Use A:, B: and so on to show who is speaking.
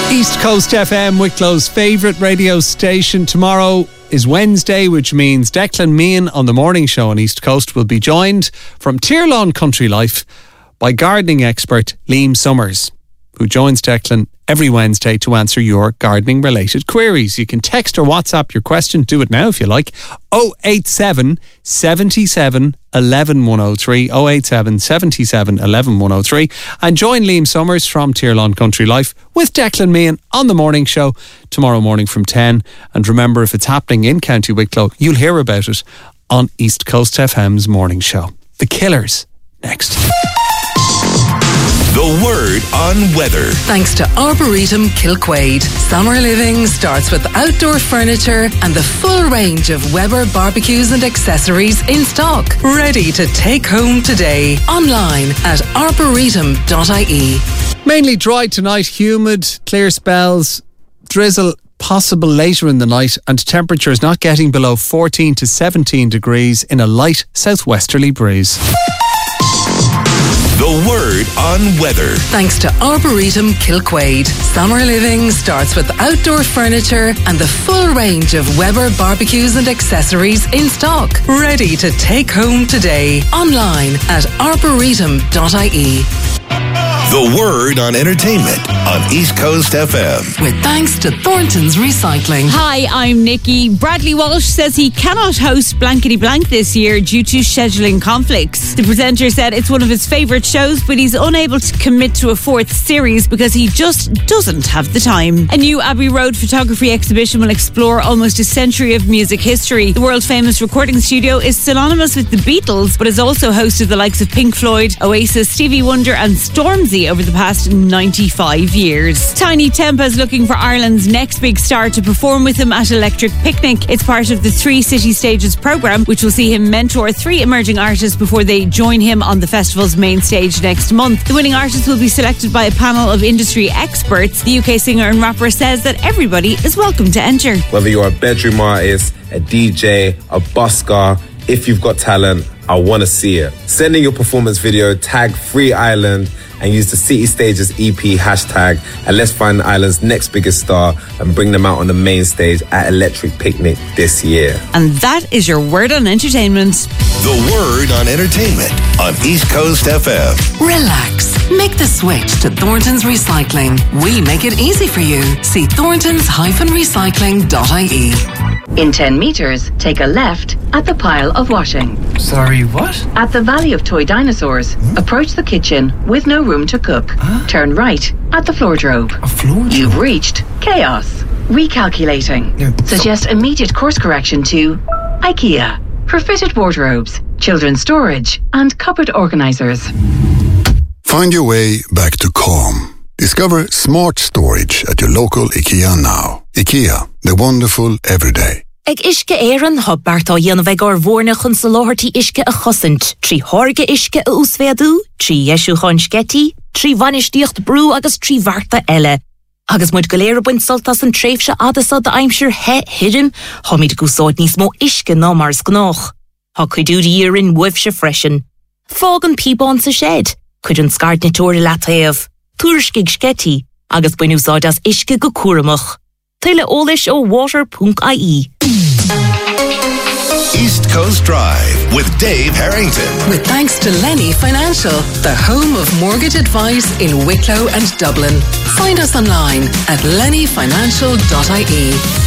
A: East Coast FM, Wicklow's favourite radio station. Tomorrow is Wednesday, which means Declan Meehan on the morning show on East Coast will be joined from Tirlawn Country Life by gardening expert Liam Summers, who joins Declan every Wednesday to answer your gardening related queries. You can text or WhatsApp your question. Do it now if you like. 087 77 11 103, 087 77 11 103, and join Liam Summers from Tirlawn Country Life with Declan Meehan on the morning show tomorrow morning from 10. And remember, if it's happening in County Wicklow, you'll hear about it on East Coast FM's morning show. The Killers next.
B: The Word on Weather.
C: Thanks to Arboretum Kilquade. Summer living starts with outdoor furniture and the full range of Weber barbecues and accessories in stock. Ready to take home today. Online at arboretum.ie.
A: Mainly dry tonight, humid, clear spells, drizzle possible later in the night, and temperatures not getting below 14 to 17 degrees in a light southwesterly breeze.
B: The Word on Weather.
C: Thanks to Arboretum Kilquade. Summer living starts with outdoor furniture and the full range of Weber barbecues and accessories in stock. Ready to take home today. Online at arboretum.ie.
B: The Word on Entertainment on East Coast FM.
C: With thanks to Thornton's Recycling.
D: Hi, I'm Nikki. Bradley Walsh says he cannot host Blankety Blank this year due to scheduling conflicts. The presenter said it's one of his favourite shows, but he's unable to commit to a fourth series because he just doesn't have the time. A new Abbey Road photography exhibition will explore almost a century of music history. The world-famous recording studio is synonymous with the Beatles, but has also hosted the likes of Pink Floyd, Oasis, Stevie Wonder and Stormzy over the past 95 years. Tiny Tempa is looking for Ireland's next big star to perform with him at Electric Picnic. It's part of the 3 City Stages programme, which will see him mentor 3 emerging artists before they join him on the festival's main stage next month. The winning artists will be selected by a panel of industry experts. The UK singer and rapper says that everybody is welcome to enter.
E: Whether you're a bedroom artist, a DJ, a busker, if you've got talent, I want to see it. Send in your performance video, tag Free Ireland, and use the City Stages EP hashtag, and let's find Ireland's next biggest star and bring them out on the main stage at Electric Picnic this year.
D: And that is your Word on Entertainment.
B: The Word on Entertainment on East Coast FM.
C: Relax. Make the switch to Thornton's Recycling. We make it easy for you. See thorntons-recycling.ie.
F: In 10 metres, take a left at the pile of washing.
G: Sorry, what?
F: At the Valley of Toy Dinosaurs, approach the kitchen with no room to cook. Turn right at the floordrobe.
G: A floordrobe?
F: You've reached chaos. Recalculating. Suggest immediate course correction to IKEA for fitted wardrobes, children's storage and cupboard organisers.
H: Find your way back to calm. Discover smart storage at your local IKEA now. IKEA, the wonderful everyday.
I: Ag iske éireann ha Bart á dhéanamh ag ar bhórna chun sa láthirtí iske a chosint, trí thorga iske a úsfeadú, trí yeisiú chun sketí, trí vanistíocht brú agus trí bharta eile. Agus muid go léir buint soltas an tréifse adasa da aimsir he hidim, ha míid gúsáid níos mó iske ná mars gnách. Ha cuidú dírin wifse freshen. Fágan píbán sa shed, cuid an scart na tóir latéamh, túrskig sketí, agus buin úsáid as iske go cuaramach. Tuile ólis ó water.ie.
B: East Coast Drive with Dave Harrington.
C: With thanks to Lenny Financial, the home of mortgage advice in Wicklow and Dublin. Find us online at lennyfinancial.ie.